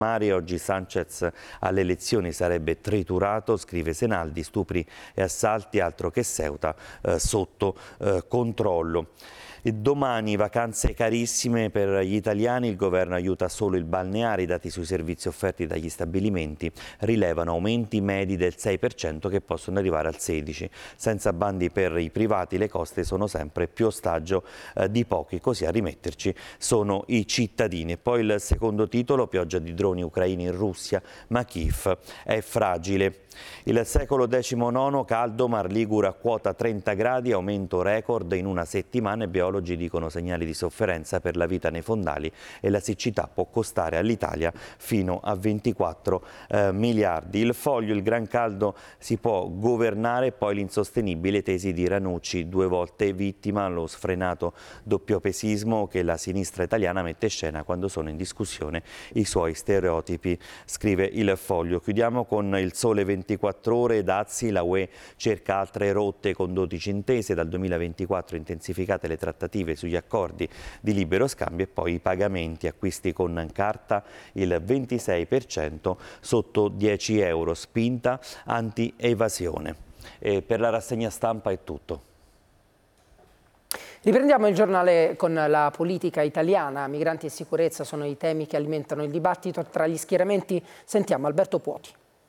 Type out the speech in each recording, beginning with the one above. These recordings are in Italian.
Mari, oggi Sanchez alle elezioni sarebbe triturato, scrive Senaldi, stupri e assalti, altro che Ceuta, sotto controllo. E domani vacanze carissime per gli italiani, il governo aiuta solo il balneare, i dati sui servizi offerti dagli stabilimenti rilevano aumenti medi del 6% che possono arrivare al 16%. Senza bandi per i privati le coste sono sempre più ostaggio di pochi, così a rimetterci sono i cittadini. E poi il secondo titolo, pioggia di droni ucraini in Russia, ma Kiev è fragile. Il secolo XIX, caldo, Mar Ligure a quota 30 gradi, aumento record in una settimana e biologi dicono segnali di sofferenza per la vita nei fondali e la siccità può costare all'Italia fino a 24 miliardi. Il Foglio, il gran caldo si può governare, poi l'insostenibile tesi di Ranucci, 2 volte vittima, lo sfrenato doppiopesismo che la sinistra italiana mette in scena quando sono in discussione i suoi stereotipi, scrive il Foglio. Chiudiamo con il Sole 24 ore, dazi, la UE cerca altre rotte con 12 intese, dal 2024 intensificate le trattative sugli accordi di libero scambio e poi i pagamenti, acquisti con carta il 26% sotto 10 euro, spinta anti-evasione. E per la rassegna stampa è tutto. Riprendiamo il giornale con la politica italiana. Migranti e sicurezza sono i temi che alimentano il dibattito tra gli schieramenti. Sentiamo Alberto Puoti.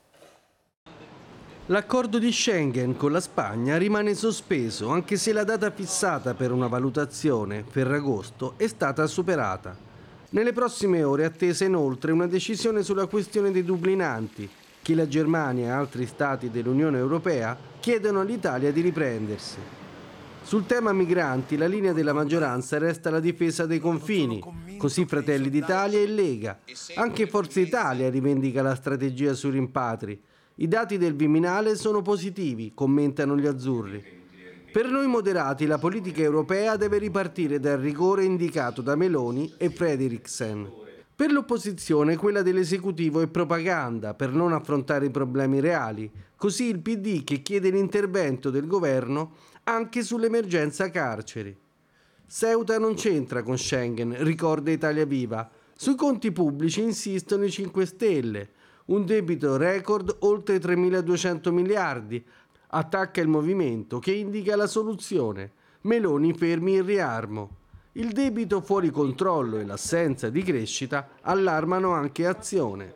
L'accordo di Schengen con la Spagna rimane sospeso, anche se la data fissata per una valutazione, Ferragosto, è stata superata. Nelle prossime ore è attesa inoltre una decisione sulla questione dei dublinanti, che la Germania e altri stati dell'Unione Europea chiedono all'Italia di riprendersi. Sul tema migranti la linea della maggioranza resta la difesa dei confini, così Fratelli d'Italia e Lega. Anche Forza Italia rivendica la strategia sui rimpatri. I dati del Viminale sono positivi, commentano gli azzurri. Per noi moderati la politica europea deve ripartire dal rigore indicato da Meloni e Frederiksen. Per l'opposizione quella dell'esecutivo è propaganda per non affrontare i problemi reali, così il PD che chiede l'intervento del governo anche sull'emergenza carceri. Ceuta non c'entra con Schengen, ricorda Italia Viva. Sui conti pubblici insistono i 5 Stelle. Un debito record oltre 3.200 miliardi. Attacca il movimento che indica la soluzione. Meloni fermi il riarmo. Il debito fuori controllo e l'assenza di crescita allarmano anche Azione.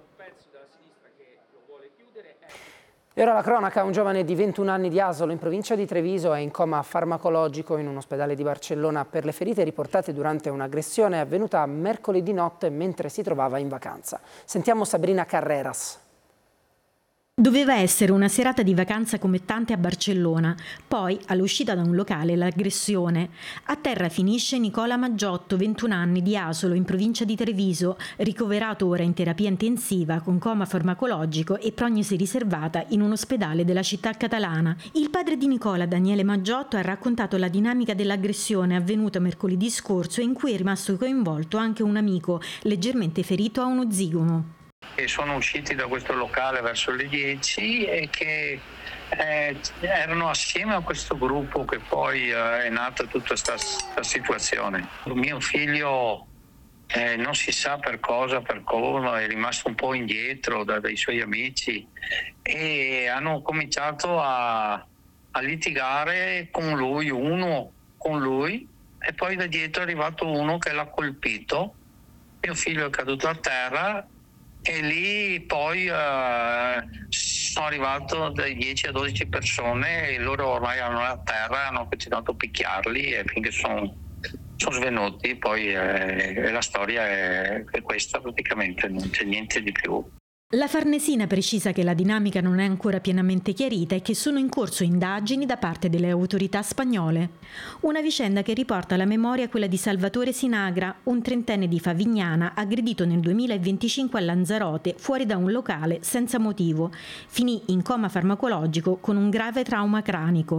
E ora la cronaca, un giovane di 21 anni di Asolo in provincia di Treviso è in coma farmacologico in un ospedale di Barcellona per le ferite riportate durante un'aggressione avvenuta mercoledì notte mentre si trovava in vacanza. Sentiamo Sabrina Carreras. Doveva essere una serata di vacanza come tante a Barcellona, poi all'uscita da un locale l'aggressione. A terra finisce Nicola Maggiotto, 21 anni, di Asolo in provincia di Treviso, ricoverato ora in terapia intensiva con coma farmacologico e prognosi riservata in un ospedale della città catalana. Il padre di Nicola, Daniele Maggiotto, ha raccontato la dinamica dell'aggressione avvenuta mercoledì scorso e in cui è rimasto coinvolto anche un amico leggermente ferito a uno zigomo. Che sono usciti da questo locale verso le 10 e che erano assieme a questo gruppo che poi è nata tutta questa situazione. Mio figlio non si sa per cosa, per come, è rimasto un po' indietro dai suoi amici e hanno cominciato a litigare con lui, uno con lui, e poi da dietro è arrivato uno che l'ha colpito. Mio figlio è caduto a terra. E lì poi sono arrivato dai 10 a 12 persone e loro ormai erano a terra e hanno continuato a picchiarli e finché sono svenuti. Poi la storia è questa praticamente, non c'è niente di più. La Farnesina precisa che la dinamica non è ancora pienamente chiarita e che sono in corso indagini da parte delle autorità spagnole. Una vicenda che riporta alla memoria quella di Salvatore Sinagra, un trentenne di Favignana aggredito nel 2025 a Lanzarote fuori da un locale senza motivo. Finì in coma farmacologico con un grave trauma cranico.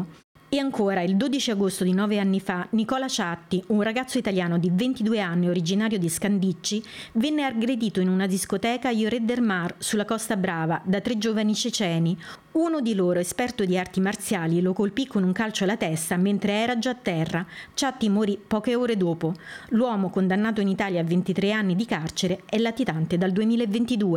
E ancora, il 12 agosto di 9 anni fa, Nicola Ciatti, un ragazzo italiano di 22 anni originario di Scandicci, venne aggredito in una discoteca a Lloret del Mar, sulla Costa Brava, da 3 giovani ceceni. Uno di loro, esperto di arti marziali, lo colpì con un calcio alla testa mentre era già a terra. Ciatti morì poche ore dopo. L'uomo, condannato in Italia a 23 anni di carcere, è latitante dal 2022.